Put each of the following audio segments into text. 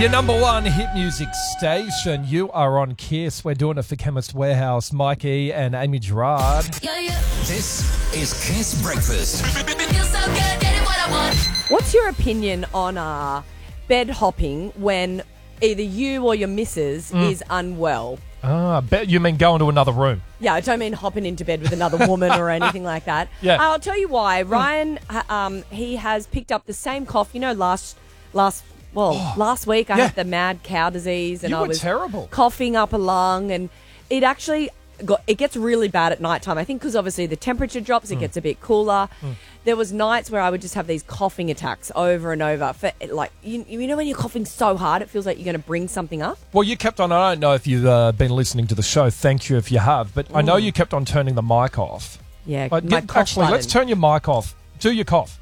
Your number one hit music station. You are on Kiss. We're doing it for Chemist Warehouse. Mike E and Amy Gerard. This is Kiss Breakfast. What's your opinion on bed hopping when either you or your missus is unwell? Bet you mean going to another room. Yeah, I don't mean hopping into bed with another woman or anything like that. Yeah. I'll tell you why. Ryan, he has picked up the same cough. You know, last week I had the mad cow disease and You I were was terrible. coughing up a lung, and it actually gets really bad at nighttime. I think because obviously the temperature drops, it gets a bit cooler. There was nights where I would just have these coughing attacks over and over. For like you know when you're coughing so hard, it feels like you're going to bring something up. Well, you kept on, I don't know if you've been listening to the show. Thank you if you have. But I know you kept on turning the mic off. Yeah, But my cough actually, let's button. turn your mic off. Do your cough.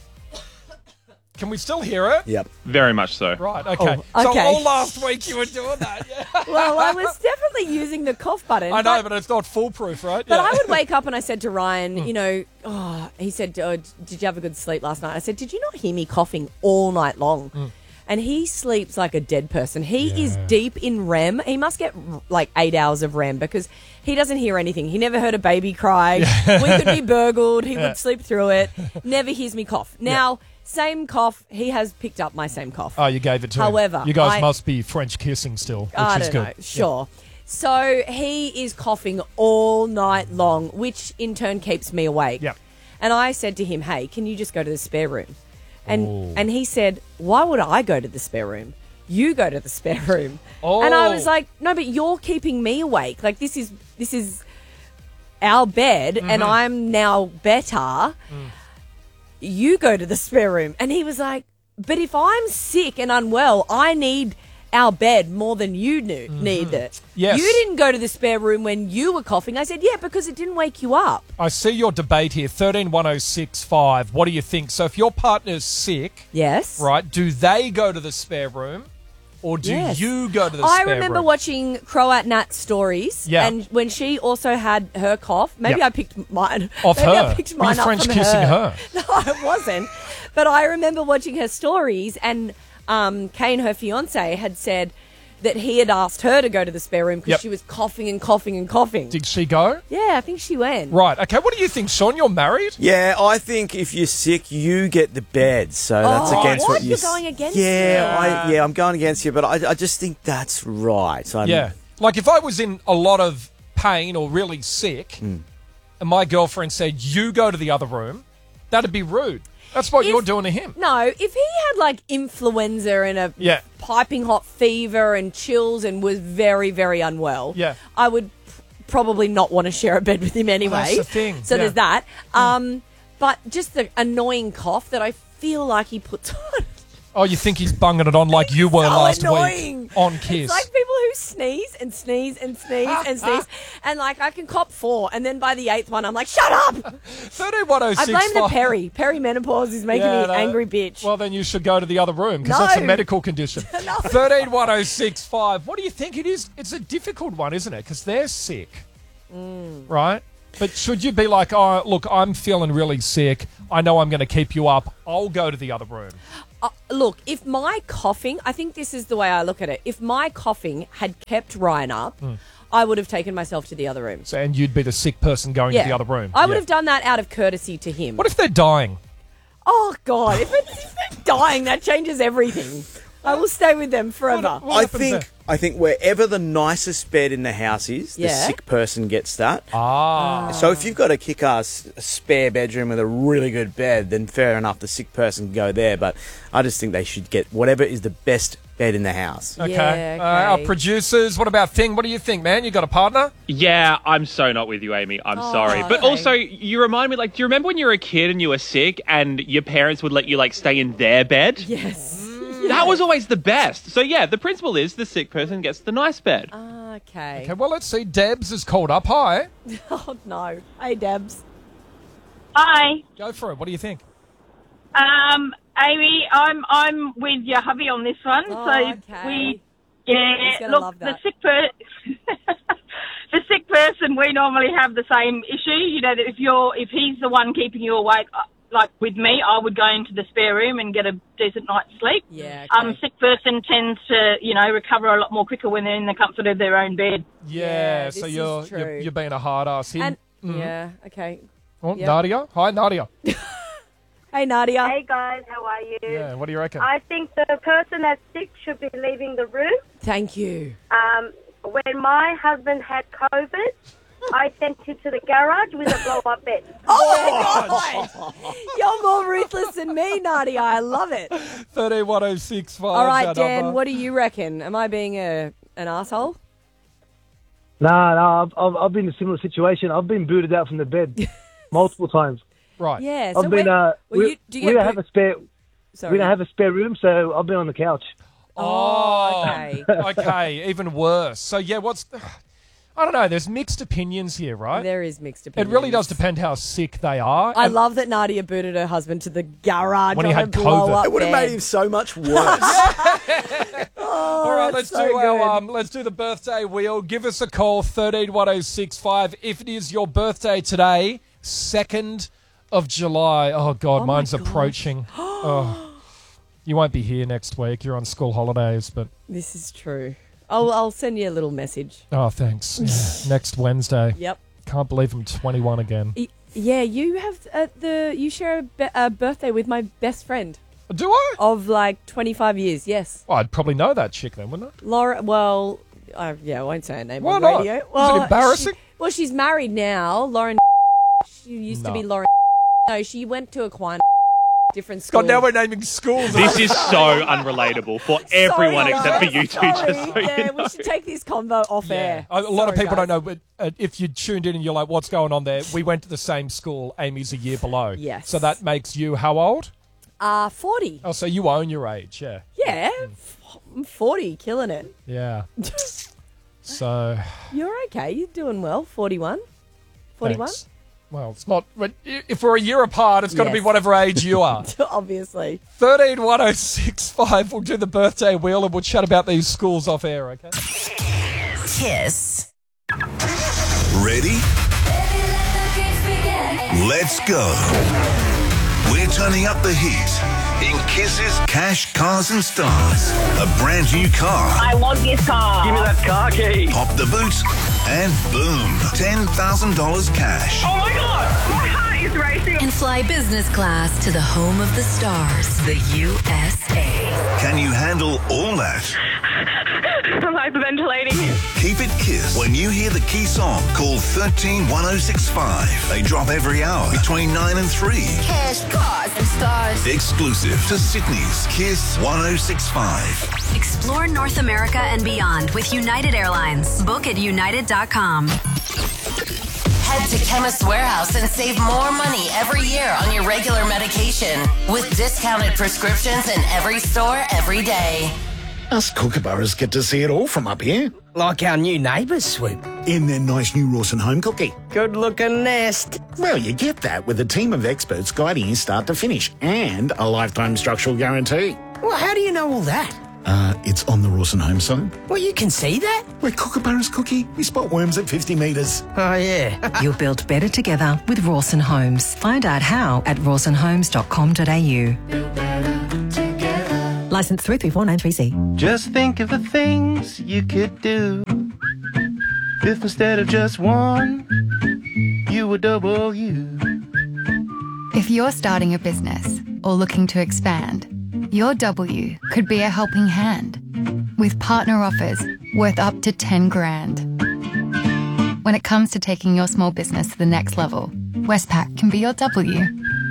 Can we still hear it? Yep. Very much so. Right, okay. Oh, So okay. all last week you were doing that, yeah. Well, I was definitely using the cough button. I know, but it's not foolproof, right? But Yeah. I would wake up and I said to Ryan, he said, did you have a good sleep last night? I said, did you not hear me coughing all night long? And he sleeps like a dead person. He is deep in REM. He must get like 8 hours of REM because he doesn't hear anything. He never heard a baby cry. We could be burgled. He would sleep through it. Never hears me cough. Now, same cough. He has picked up my same cough. Oh, you gave it to him. However, you guys must be French kissing still, which I is don't good. know. Sure. So he is coughing all night long, which in turn keeps me awake. Yep. And I said to him, hey, can you just go to the spare room? And he said, why would I go to the spare room? You go to the spare room. And I was like, no, but you're keeping me awake. Like this is our bed and I'm now better. You go to the spare room. And he was like, but if I'm sick and unwell, I need our bed more than you need it. Yes. You didn't go to the spare room when you were coughing. I said, yeah, because it didn't wake you up. I see your debate here, 131065. What do you think? So if your partner's sick, Yes. right, do they go to the spare room or do Yes. you go to the I spare room? remember watching Croat Nat stories. Yeah. And when she also had her cough, maybe Yep. I picked mine. Off maybe her. I picked Were mine you up French from kissing her? No, I wasn't. But I remember watching her stories, and Kane, her fiance, had said that he had asked her to go to the spare room because Yep. she was coughing and coughing and coughing. Did she go? Yeah, I think she went. Right, okay. What do you think, Sean? You're married? Yeah, I think if you're sick, you get the bed. So that's against what? what you... You're going against Yeah, I'm going against you, but I just think that's right. Yeah. Like if I was in a lot of pain or really sick and my girlfriend said, you go to the other room, that'd be rude. That's what you're doing to him. No, if he had like influenza and a Yeah. piping hot fever and chills and was very, very unwell, Yeah. I would probably not want to share a bed with him anyway. That's the thing, So yeah. there's that. But just the annoying cough that I feel like he puts on. Oh, you think he's bunging it on like you were So last annoying. week on Kiss. It's like people who sneeze and sneeze and sneeze and sneeze. And like I can cop 4 and then by the 8th one I'm like, shut up! 131065. I blame the peri. Perimenopause is making me an angry bitch. Well, then you should go to the other room because No. that's a medical condition. No. 131065. What do you think it is? It's a difficult one, isn't it? Because they're sick, right? But should you be like, oh, look, I'm feeling really sick. I know I'm going to keep you up. I'll go to the other room. Look, if my coughing, I think this is the way I look at it. If my coughing had kept Ryan up, I would have taken myself to the other room. So, and you'd be the sick person going to the other room. I would Yeah. have done that out of courtesy to him. What if they're dying? Oh, God. If they're dying, that changes everything. I will stay with them forever. What happens there? I think wherever the nicest bed in the house is, the Yeah. sick person gets that. Ah. So if you've got a kick-ass spare bedroom with a really good bed, then fair enough, the sick person can go there. But I just think they should get whatever is the best bed in the house. Okay. Yeah, okay. Our producers, what about Thing? What do you think, man? You got a partner? Yeah, I'm so not with you, Amy. I'm sorry. But okay. also, you remind me, like, do you remember when you were a kid and you were sick and your parents would let you, like, stay in their bed? Yes. That was always the best. So, yeah, the principle is the sick person gets the nice bed. Okay. Okay, well, let's see. Debs is called up. Hi. Oh, no. Hey, Debs. Hi, Go for it. What do you think? Amy. I'm with your hubby on this one. Oh, so okay. He's gonna look, love the that. sick person, we normally have the same issue. You know, that if he's the one keeping you awake, like with me, I would go into the spare room and get a decent night's sleep. Yeah. Sick person tends to, recover a lot more quicker when they're in the comfort of their own bed. Yeah, this so is true. you're being a hard ass here. And yeah, okay. Oh, Yep. Nadia? Hi, Nadia. Hey, Nadia. Hey guys, how are you? Yeah, what do you reckon? I think the person that's sick should be leaving the room. Thank you. When my husband had COVID, I sent him to the garage with a blow-up bed. Oh, my God. You're more ruthless than me, Nadia. I love it. 131065. All right, Dan, what do you reckon? Am I being an asshole? No, I've been in a similar situation. I've been booted out from the bed multiple times. Right. Yeah. I've been. We don't have a spare. Sorry. We don't have a spare room, so I've been on the couch. Oh, okay. Okay, even worse. So, yeah, I don't know, there's mixed opinions here, right? There is mixed It opinions. really does depend how sick they are. I And love that Nadia booted her husband to the garage When he on had a blow-up COVID. It would have bed. made him so much worse. All right, let's so do our good. let's do the birthday wheel. Give us a call, 131065. If it is your birthday today, 2nd of July. Oh God, Oh my mine's God. approaching. Oh, you won't be here next week. You're on school holidays, but This is true. I'll send you a little message. oh, thanks. Yeah, next Wednesday. Yep. Can't believe I'm 21 again. Yeah, you have you share a birthday with my best friend Do I? of like 25 years. Yes, I'd probably know that chick then, wouldn't I? Laura. Well, I won't say her name Why on not? radio. Is it Well, embarrassing? she's married now. Lauren. She used to be No. Lauren. No, she went to Aquinas, different school. God, now we're naming schools. This is so unrelatable for everyone Sorry, except for guys. you two. Sorry. Just so Yeah, you know. we should take this convo off air. A lot of Sorry, people guys. don't know, but if you tuned in and you're like, what's going on there? We went to the same school. Amy's a year below. Yes. So that makes you how old? 40. Oh, so you own your age, yeah. Yeah, I'm 40, killing it. Yeah. So, You're okay. You're doing well. 41. 41. thanks. Well, it's not, but if we're a year apart, it's got to be Yes. whatever age you are. Obviously. 131065. We'll do the birthday wheel and we'll chat about these schools off air, okay? Kiss. Ready? Let's go. We're turning up the heat in Kiss's Cash, Cars and Stars. A brand new car. I want this car. Give me that car key. Pop the boot and boom, $10,000 cash. Oh my God! My heart is racing. And fly business class to the home of the stars, the USA. Can you handle all that? I'm hyperventilating. Keep it Kiss. When you hear the key song, call 131065. They drop every hour between 9 and 3. Cash, cars, and stars. Exclusive to Sydney's Kiss 1065. Explore North America and beyond with United Airlines. Book at united.com. Head to Chemist Warehouse and save more money every year on your regular medication with discounted prescriptions in every store every day. Us kookaburras get to see it all from up here. Like our new neighbours, Swoop. In their nice new Rawson home cookie. Good-looking nest. Well, you get that with a team of experts guiding you start to finish and a lifetime structural guarantee. Well, how do you know all that? It's on the Rawson home site. Well, you can see that? We're kookaburras cookie. We spot worms at 50 metres. Oh, yeah. You'll build better together with Rawson Homes. Find out how at rawsonhomes.com.au. Licence 334930C. Just think of the things you could do if instead of just one, you were double you. If you're starting a business or looking to expand, your W could be a helping hand with partner offers worth up to 10 grand. When it comes to taking your small business to the next level, Westpac can be your W.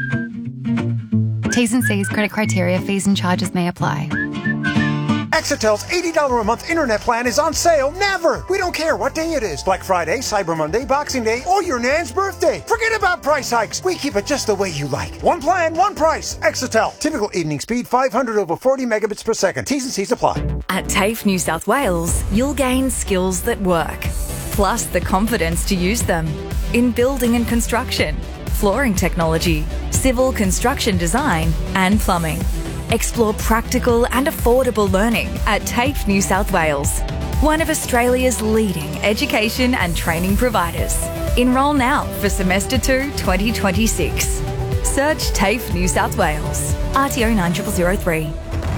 T's and C's, credit criteria, fees and charges may apply. Exitel's $80 a month internet plan is on sale never. We don't care what day it is. Black Friday, Cyber Monday, Boxing Day, or your nan's birthday. Forget about price hikes. We keep it just the way you like. One plan, one price. Exitel. Typical evening speed 500 over 40 megabits per second. T's and C's apply. At TAFE New South Wales, you'll gain skills that work, plus the confidence to use them in building and construction, flooring technology, civil construction design, and plumbing. Explore practical and affordable learning at TAFE New South Wales, one of Australia's leading education and training providers. Enrol now for Semester 2 2026. Search TAFE New South Wales. RTO 9003.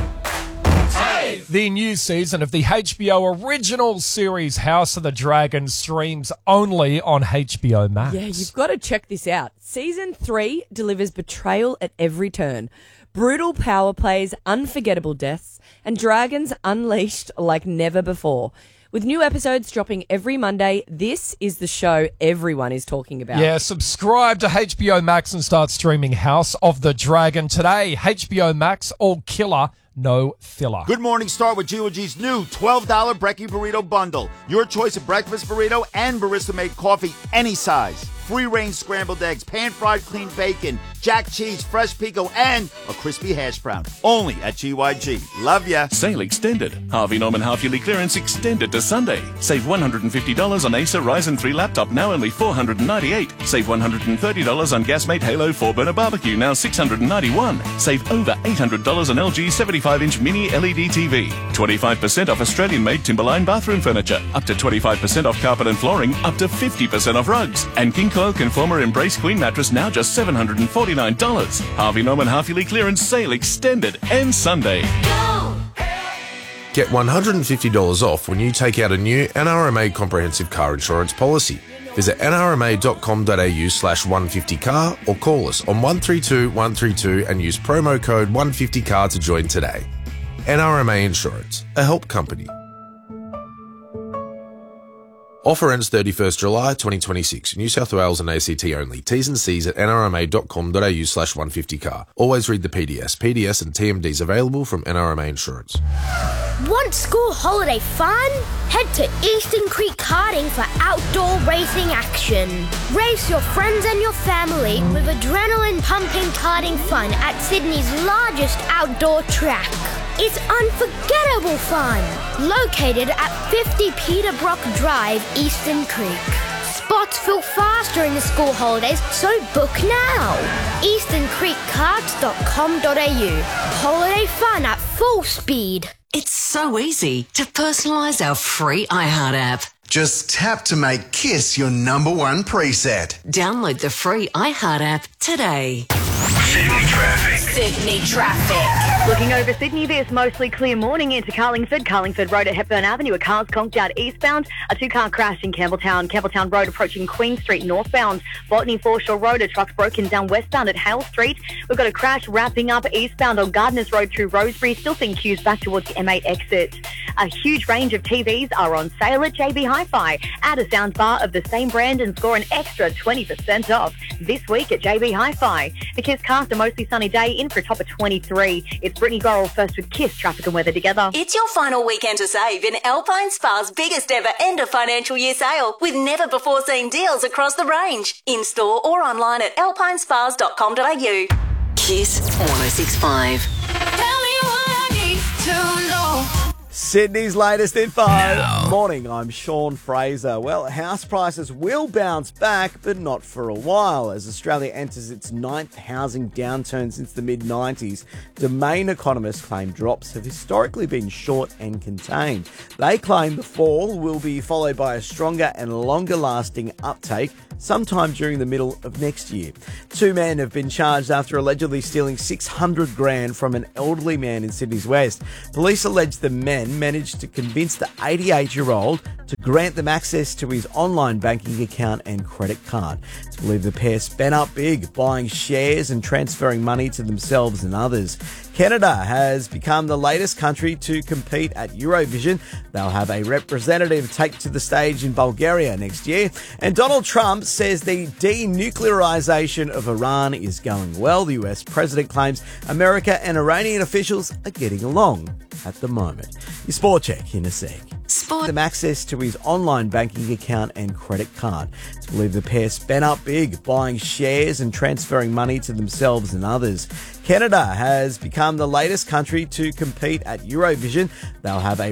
The new season of the HBO original series House of the Dragon streams only on HBO Max. Yeah, you've got to check this out. Season 3 delivers betrayal at every turn. Brutal power plays, unforgettable deaths, and dragons unleashed like never before. With new episodes dropping every Monday, this is the show everyone is talking about. Yeah, subscribe to HBO Max and start streaming House of the Dragon today. HBO Max, all killer, no filler. Good morning, start with G.O.G's new $12 Brekkie Burrito Bundle. Your choice of breakfast burrito and barista-made coffee, any size. Free-range scrambled eggs, pan-fried clean bacon, jack cheese, fresh pico, and a crispy hash brown. Only at GYG. Love ya. Sale extended. Harvey Norman half-yearly clearance extended to Sunday. Save $150 on Acer Ryzen 3 laptop, now only $498. Save $130 on Gasmate Halo 4-burner barbecue, now $691. Save over $800 on LG 75-inch mini LED TV. 25% off Australian-made Timberline bathroom furniture. Up to 25% off carpet and flooring. Up to 50% off rugs. And King Coil Conformer Embrace Queen mattress, now just $749. Harvey Norman half-yearly clearance sale extended and Sunday. Get $150 off when you take out a new NRMA comprehensive car insurance policy. Visit nrma.com.au/150car or call us on 132 132 and use promo code 150car to join today. NRMA Insurance, a help company. Offer ends 31st July 2026. New South Wales and ACT only. T's and C's at nrma.com.au/150car. Always read the PDS. PDS and TMDs available from NRMA Insurance. Want school holiday fun? Head to Eastern Creek Karting for outdoor racing action. Race your friends and your family with adrenaline-pumping karting fun at Sydney's largest outdoor track. It's unforgettable fun. Located at 50 Peterbrook Drive, Eastern Creek. Spots fill fast during the school holidays, so book now. easterncreekkarts.com.au. Holiday fun at full speed. It's so easy to personalise our free iHeart app. Just tap to make Kiss your #1 preset. Download the free iHeart app today. Sydney traffic. Sydney traffic. Looking over Sydney, there's mostly clear morning into Carlingford. Carlingford Road at Hepburn Avenue, a car's conked out eastbound. A two-car crash in Campbelltown. Campbelltown Road approaching Queen Street northbound. Botany Foreshore Road, a truck's broken down westbound at Hale Street. We've got a crash wrapping up eastbound on Gardeners Road through Rosebery. Still seeing queues back towards the M8 exit. A huge range of TVs are on sale at JB Hi-Fi. Add a soundbar of the same brand and score an extra 20% off this week at JB Hi-Fi. The Kiss cast a mostly sunny day in for a top of 23. It's Brittany Gorrell first with Kiss traffic and weather together. It's your final weekend to save in Alpine Spa's biggest ever end of financial year sale with never before seen deals across the range. In store or online at alpinespas.com.au. Kiss 1065. Tell me what I need to know. Sydney's latest info. Now. Morning, I'm Sean Fraser. Well, house prices will bounce back, but not for a while. As Australia enters its 9th housing downturn since the mid-90s, Domain economists claim drops have historically been short and contained. They claim the fall will be followed by a stronger and longer-lasting uptake sometime during the middle of next year. 2 men have been charged after allegedly stealing $600,000 from an elderly man in Sydney's West. Police allege the men managed to convince the 88-year-old to grant them access to his online banking account and credit card. It's believed the pair spent up big, buying shares and transferring money to themselves and others. Canada has become the latest country to compete at Eurovision. They'll have a representative take to the stage in Bulgaria next year. And Donald Trump says the denuclearization of Iran is going well. The US president claims America and Iranian officials are getting along at the moment. Your sport check in a sec. Sport. Them access to his online banking account and credit card. It's believed the pair spent up big, buying shares and transferring money to themselves and others. Canada has become the latest country to compete at Eurovision. They'll have a